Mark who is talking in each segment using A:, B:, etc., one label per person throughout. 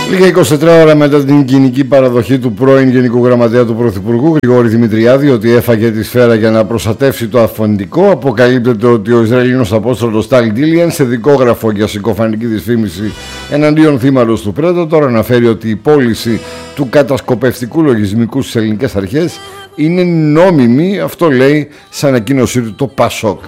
A: Λίγα 24 ώρα μετά την κοινική παραδοχή του πρώην Γενικού Γραμματέα του Πρωθυπουργού Γρηγόρη Δημητριάδη ότι έφαγε τη σφαίρα για να προστατεύσει το αφεντικό, αποκαλύπτεται ότι ο Ισραηλινός Απόστολος Τάλι Ντίλιαν σε δικόγραφο για συκοφαντική δυσφήμιση εναντίον θύματος του Predator αναφέρει ότι η πώληση του κατασκοπευτικού λογισμικού στις ελληνικές αρχές είναι νόμιμη, αυτό λέει σε ανακοίνωσή του το ΠΑΣΟΚ.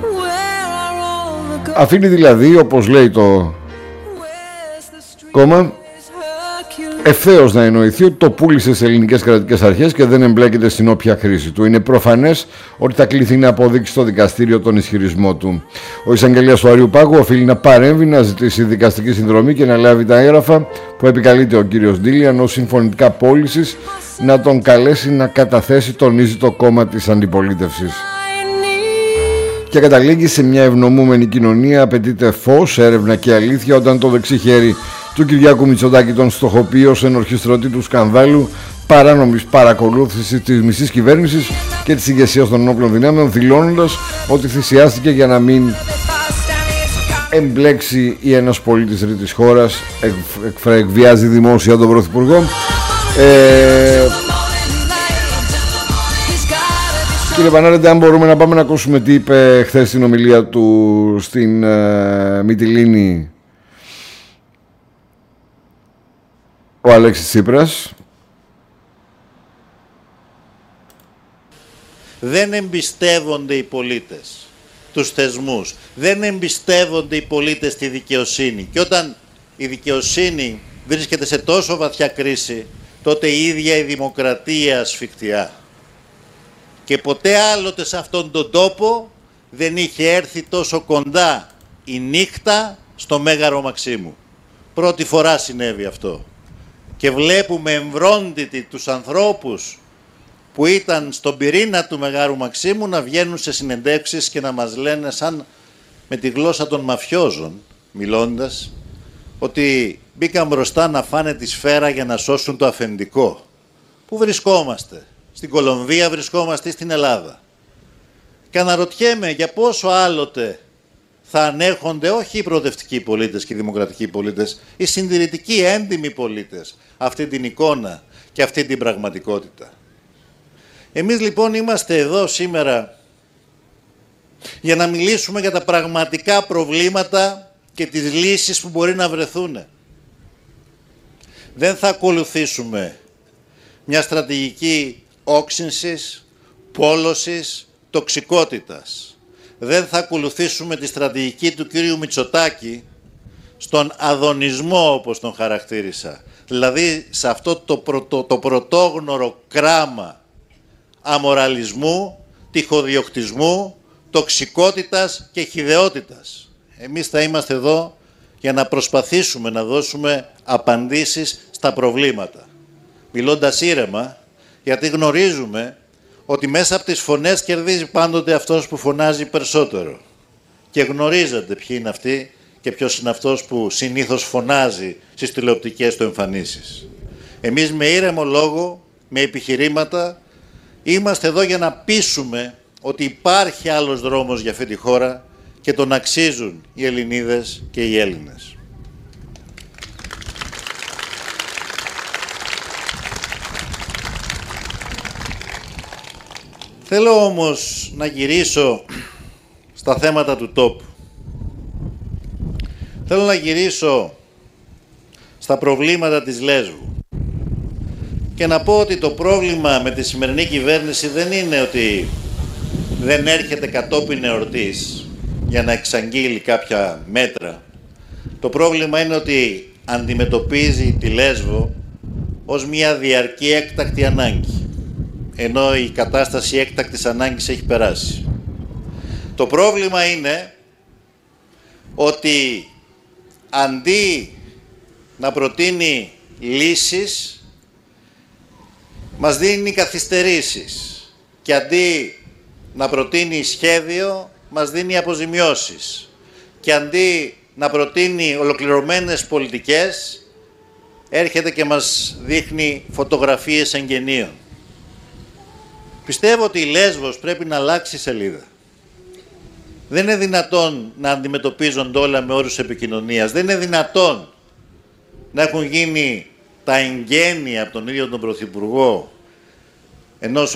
A: Αφήνει δηλαδή, όπως λέει το κόμμα, ευθέως να εννοηθεί ότι το πούλησε στις ελληνικές κρατικές αρχές και δεν εμπλέκεται στην όποια χρήση του. Είναι προφανές ότι θα κληθεί να αποδείξει στο δικαστήριο τον ισχυρισμό του. Ο εισαγγελέας του Αριού Πάγου οφείλει να παρέμβει, να ζητήσει δικαστική συνδρομή και να λάβει τα έγγραφα που επικαλείται ο κύριος Ντίλιαν ως συμφωνητικά πώλησης, να τον καλέσει να καταθέσει, τονίζει το κόμμα της αντιπολίτευσης. Και καταλήγει σε μια ευνομούμενη κοινωνία. Απαιτείται φως, έρευνα και αλήθεια όταν το δεξί χέρι του Κυριάκου Μητσοτάκη τον στοχοποιεί ως ενορχιστρωτή του σκανδάλου παράνομης παρακολούθησης της μισής κυβέρνησης και της ηγεσίας των ενόπλων δυνάμεων, δηλώνοντας ότι θυσιάστηκε για να μην εμπλέξει ή ένας πολίτης τρίτης χώρας. Εκβιάζει δημόσια τον Πρωθυπουργό. Κύριε Πανάρεντε, αν μπορούμε να πάμε να ακούσουμε τι είπε χθες στην ομιλία του στην Μυτιλήνη ο Αλέξης Τσίπρας.
B: Δεν εμπιστεύονται οι πολίτες τους θεσμούς. Δεν εμπιστεύονται οι πολίτες τη δικαιοσύνη. Και όταν η δικαιοσύνη βρίσκεται σε τόσο βαθιά κρίση, τότε η ίδια η δημοκρατία ασφικτιά. Και ποτέ άλλοτε σε αυτόν τον τόπο δεν είχε έρθει τόσο κοντά η νύχτα στο Μέγαρο Μαξίμου. Πρώτη φορά συνέβη αυτό. Και βλέπουμε εμβρόντιτοι τους ανθρώπους που ήταν στον πυρήνα του Μεγάρου Μαξίμου να βγαίνουν σε συνεντεύξεις και να μας λένε σαν με τη γλώσσα των μαφιόζων μιλώντας ότι μπήκαν μπροστά να φάνε τη σφαίρα για να σώσουν το αφεντικό. Πού βρισκόμαστε? Στην Κολομβία βρισκόμαστε, στην Ελλάδα. Και αναρωτιέμαι για πόσο άλλοτε θα ανέχονται όχι οι προοδευτικοί πολίτες και οι δημοκρατικοί πολίτες, οι συντηρητικοί έντιμοι πολίτες αυτή την εικόνα και αυτή την πραγματικότητα. Εμείς λοιπόν είμαστε εδώ σήμερα για να μιλήσουμε για τα πραγματικά προβλήματα και τις λύσεις που μπορεί να βρεθούν. Δεν θα ακολουθήσουμε μια στρατηγική όξυνσης, πόλωσης, τοξικότητας. Δεν θα ακολουθήσουμε τη στρατηγική του κύριου Μητσοτάκη στον αδωνισμό, όπως τον χαρακτήρισα. Δηλαδή σε αυτό το πρωτόγνωρο κράμα αμοραλισμού, τυχοδιοκτισμού, τοξικότητας και χυδαιότητας. Εμείς θα είμαστε εδώ για να προσπαθήσουμε να δώσουμε απαντήσεις στα προβλήματα. Μιλώντας ήρεμα, γιατί γνωρίζουμε ότι μέσα από τις φωνές κερδίζει πάντοτε αυτός που φωνάζει περισσότερο. Και γνωρίζετε ποιοι είναι αυτοί και ποιος είναι αυτός που συνήθως φωνάζει στις τηλεοπτικές του εμφανίσεις. Εμείς με ήρεμο λόγο, με επιχειρήματα, είμαστε εδώ για να πείσουμε ότι υπάρχει άλλος δρόμος για αυτή τη χώρα και τον αξίζουν οι Ελληνίδες και οι Έλληνες. Θέλω όμως να γυρίσω στα θέματα του τόπου. Θέλω να γυρίσω στα προβλήματα της Λέσβου και να πω ότι το πρόβλημα με τη σημερινή κυβέρνηση δεν είναι ότι δεν έρχεται κατόπιν εορτής για να εξαγγείλει κάποια μέτρα. Το πρόβλημα είναι ότι αντιμετωπίζει τη Λέσβο ως μια διαρκή έκτακτη ανάγκη, ενώ η κατάσταση έκτακτης ανάγκης έχει περάσει. Το πρόβλημα είναι ότι αντί να προτείνει λύσεις, μας δίνει καθυστερήσεις και αντί να προτείνει σχέδιο, μας δίνει αποζημιώσεις και αντί να προτείνει ολοκληρωμένες πολιτικές, έρχεται και μας δείχνει φωτογραφίες εγγενείων. Πιστεύω ότι η Λέσβος πρέπει να αλλάξει σελίδα. Δεν είναι δυνατόν να αντιμετωπίζονται όλα με όρους επικοινωνίας. Δεν είναι δυνατόν να έχουν γίνει τα εγγένεια από τον ίδιο τον Πρωθυπουργό ενός